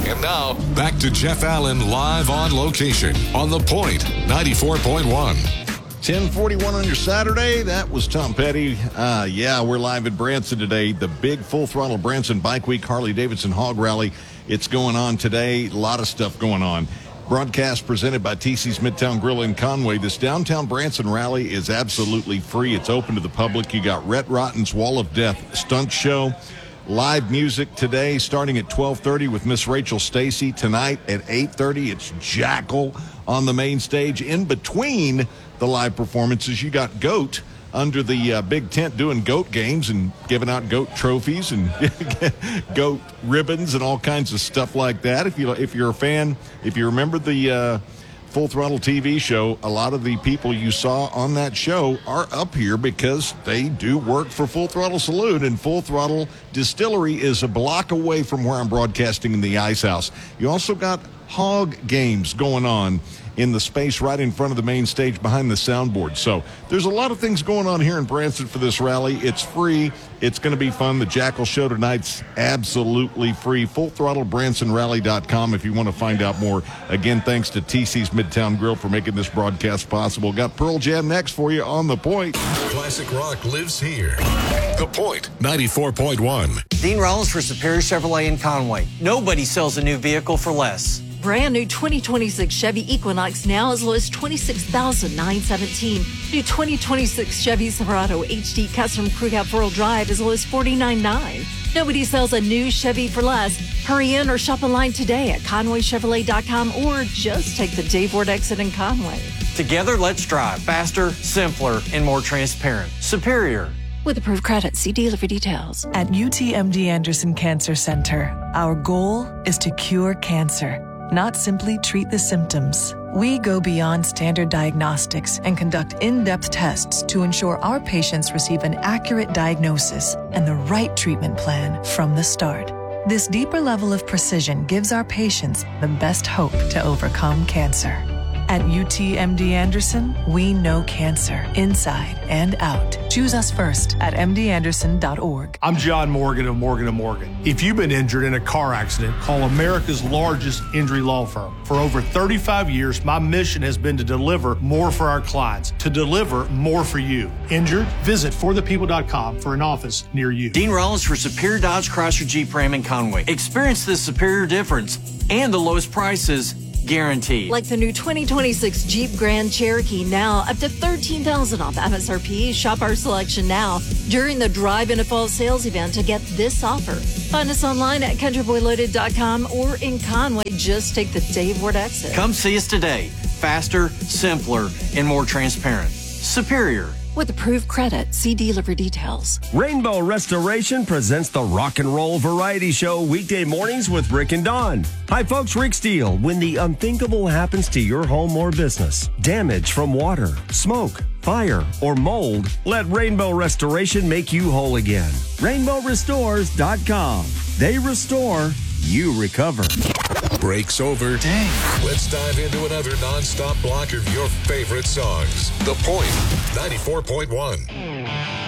And now, back to Jeff Allen live on location on The Point, 94.1. 10:41 on your Saturday. That was Tom Petty. We're live at Branson today. The big Full Throttle Branson Bike Week Harley-Davidson Hog Rally. It's going on today. A lot of stuff going on. Broadcast presented by TC's Midtown Grill in Conway. This downtown Branson rally is absolutely free. It's open to the public. You got Rhett Rotten's Wall of Death stunt show. Live music today starting at 12:30 with Miss Rachel Stacy. Tonight at 8:30, it's Jackal on the main stage. In between the live performances, you got Goat under the big tent doing goat games and giving out goat trophies and goat ribbons and all kinds of stuff like that. If you're a fan, if you remember the Full Throttle TV show, a lot of the people you saw on that show are up here because they do work for Full Throttle Saloon, and Full Throttle Distillery is a block away from where I'm broadcasting in the Ice House. You also got hog games going on in the space right in front of the main stage behind the soundboard. So there's a lot of things going on here in Branson for this rally. It's free. It's going to be fun. The Jackal show tonight's absolutely free. FullThrottleBransonRally.com if you want to find out more. Again, thanks to TC's Midtown Grill for making this broadcast possible. Got Pearl Jam next for you on The Point. Classic rock lives here. The Point, 94.1. Dean Rollins for Superior Chevrolet in Conway. Nobody sells a new vehicle for less. Brand new 2026 Chevy Equinox now as low as $26,917. New 2026 Chevy Silverado HD Custom Crew Cab 4-wheel drive as low as $49,900. Nobody sells a new Chevy for less. Hurry in or shop online today at ConwayChevrolet.com or just take the Dave Ward exit in Conway. Together, let's drive faster, simpler, and more transparent. Superior. With approved credit, see dealer for details. At UTMD Anderson Cancer Center, our goal is to cure cancer, not simply treat the symptoms. We go beyond standard diagnostics and conduct in-depth tests to ensure our patients receive an accurate diagnosis and the right treatment plan from the start. This deeper level of precision gives our patients the best hope to overcome cancer. At UTMD Anderson, we know cancer inside and out. Choose us first at mdanderson.org. I'm John Morgan of Morgan & Morgan. If you've been injured in a car accident, call America's largest injury law firm. For over 35 years, my mission has been to deliver more for our clients, to deliver more for you. Injured? Visit forthepeople.com for an office near you. Dean Rollins for Superior Dodge Chrysler Jeep Ram in Conway. Experience the superior difference and the lowest prices guaranteed. Like the new 2026 Jeep Grand Cherokee now, up to $13,000 off MSRP. Shop our selection now during the Drive Into Fall sales event to get this offer. Find us online at countryboyloaded.com or in Conway. Just take the Dave Ward exit. Come see us today. Faster, simpler, and more transparent. Superior. With approved credit, see dealer for details. Rainbow Restoration presents the Rock and Roll Variety Show weekday mornings with Rick and Dawn. Hi, folks. Rick Steele. When the unthinkable happens to your home or business, damage from water, smoke, fire, or mold, let Rainbow Restoration make you whole again. RainbowRestores.com. They restore, you recover. Break's over. Dang. Let's dive into another nonstop block of your favorite songs. The Point, 94.1.